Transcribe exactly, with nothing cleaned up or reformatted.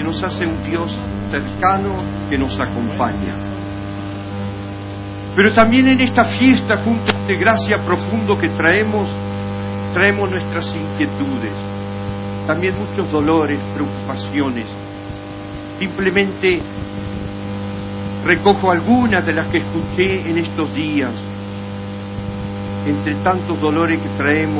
nos hace un Dios cercano que nos acompaña. Pero también en esta fiesta, junto a este gracia profundo que traemos, traemos nuestras inquietudes, también muchos dolores, preocupaciones. Simplemente recojo algunas de las que escuché en estos días. Entre tantos dolores que traemos,